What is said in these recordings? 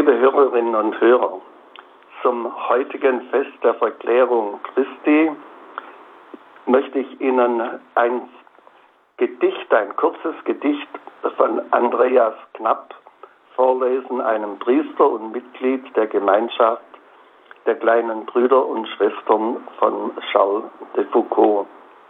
Liebe Hörerinnen und Hörer, zum heutigen Fest der Verklärung Christi möchte ich Ihnen ein kurzes Gedicht von Andreas Knapp vorlesen, einem Priester und Mitglied der Gemeinschaft der kleinen Brüder und Schwestern von Charles de Foucauld.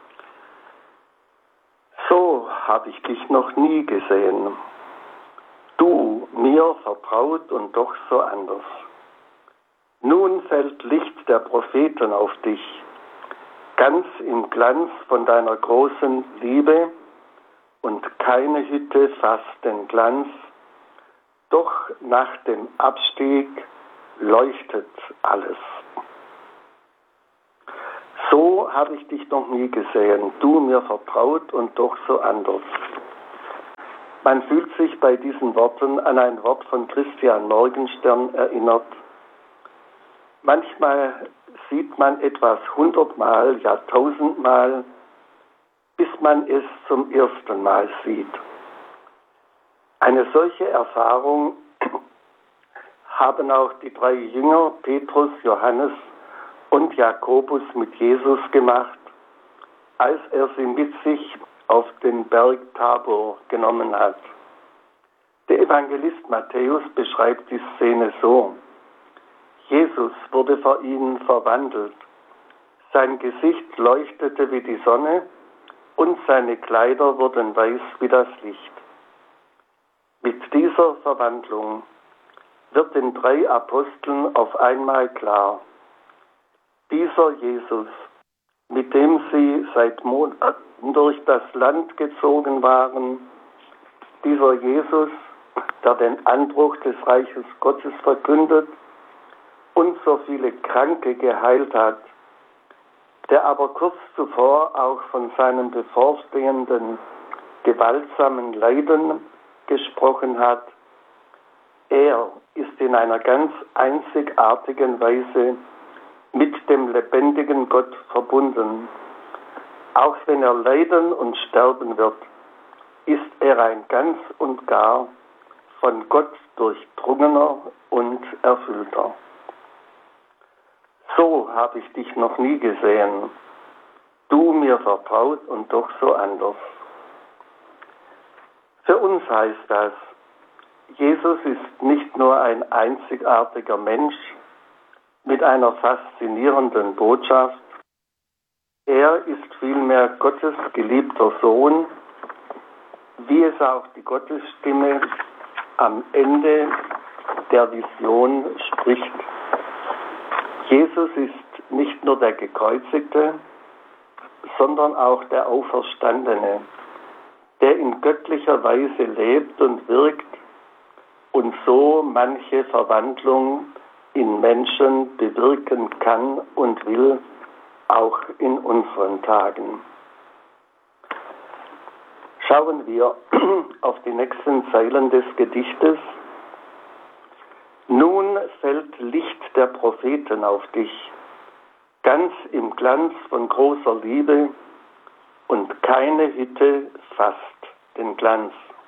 So habe ich dich noch nie gesehen, du mir vertraut und doch so anders. Nun fällt Licht der Propheten auf dich, ganz im Glanz von deiner großen Liebe, und keine Hütte fasst den Glanz, doch nach dem Abstieg leuchtet alles. So habe ich dich noch nie gesehen, du mir vertraut und doch so anders. Man fühlt sich bei diesen Worten an ein Wort von Christian Morgenstern erinnert. Manchmal sieht man etwas 100-mal, ja 1000-mal, bis man es zum ersten Mal sieht. Eine solche Erfahrung haben auch die 3 Jünger, Petrus, Johannes und Jakobus, mit Jesus gemacht, als er sie mit sich auf den Berg Tabor genommen hat. Der Evangelist Matthäus beschreibt die Szene so: Jesus wurde vor ihnen verwandelt. Sein Gesicht leuchtete wie die Sonne und seine Kleider wurden weiß wie das Licht. Mit dieser Verwandlung wird den 3 Aposteln auf einmal klar: Dieser Jesus, mit dem sie seit Monaten durch das Land gezogen waren, dieser Jesus, der den Anbruch des Reiches Gottes verkündet und so viele Kranke geheilt hat, der aber kurz zuvor auch von seinem bevorstehenden gewaltsamen Leiden gesprochen hat, er ist in einer ganz einzigartigen Weise mit dem lebendigen Gott verbunden. Auch wenn er leiden und sterben wird, ist er ein ganz und gar von Gott durchdrungener und erfüllter. So habe ich dich noch nie gesehen, du mir vertraut und doch so anders. Für uns heißt das, Jesus ist nicht nur ein einzigartiger Mensch mit einer faszinierenden Botschaft, er ist vielmehr Gottes geliebter Sohn, wie es auch die Gottesstimme am Ende der Vision spricht. Jesus ist nicht nur der Gekreuzigte, sondern auch der Auferstandene, der in göttlicher Weise lebt und wirkt und so manche Verwandlung in Menschen bewirken kann und will, auch in unseren Tagen. Schauen wir auf die nächsten Zeilen des Gedichtes. Nun fällt Licht der Propheten auf dich, ganz im Glanz von großer Liebe, und keine Hütte fasst den Glanz.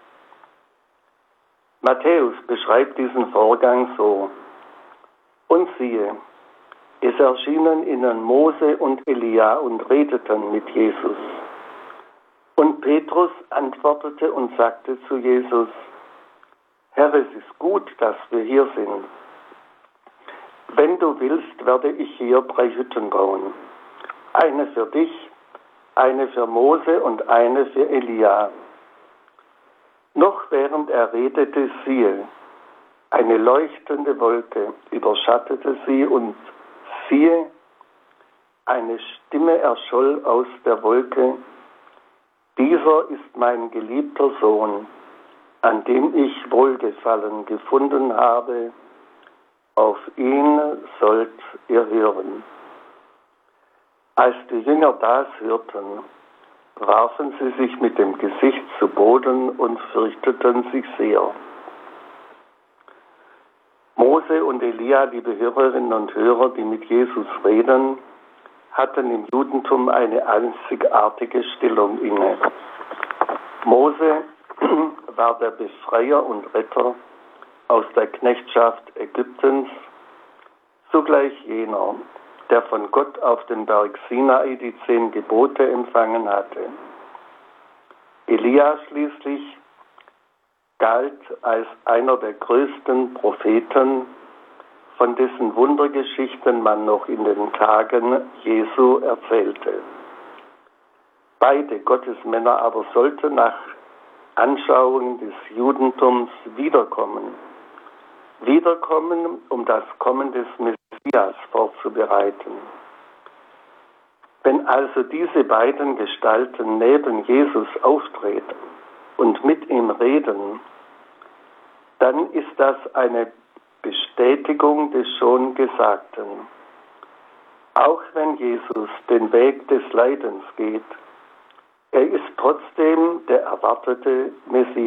Matthäus beschreibt diesen Vorgang so: Und siehe, es erschienen ihnen Mose und Elia und redeten mit Jesus. Und Petrus antwortete und sagte zu Jesus: Herr, es ist gut, dass wir hier sind. Wenn du willst, werde ich hier 3 Hütten bauen. Eine für dich, eine für Mose und eine für Elia. Noch während er redete, siehe, eine leuchtende Wolke überschattete sie, und siehe, eine Stimme erscholl aus der Wolke: Dieser ist mein geliebter Sohn, an dem ich Wohlgefallen gefunden habe. Auf ihn sollt ihr hören. Als die Jünger das hörten, warfen sie sich mit dem Gesicht zu Boden und fürchteten sich sehr. Mose und Elia, liebe Hörerinnen und Hörer, die mit Jesus reden, hatten im Judentum eine einzigartige Stellung inne. Mose war der Befreier und Retter aus der Knechtschaft Ägyptens, zugleich jener, der von Gott auf dem Berg Sinai die 10 Gebote empfangen hatte. Elia schließlich galt als einer der größten Propheten, von dessen Wundergeschichten man noch in den Tagen Jesu erzählte. Beide Gottesmänner aber sollten nach Anschauung des Judentums wiederkommen, um das Kommen des Messias vorzubereiten. Wenn also diese beiden Gestalten neben Jesus auftreten und mit ihm reden, dann ist das eine Bestätigung des schon Gesagten. Auch wenn Jesus den Weg des Leidens geht, er ist trotzdem der erwartete Messias.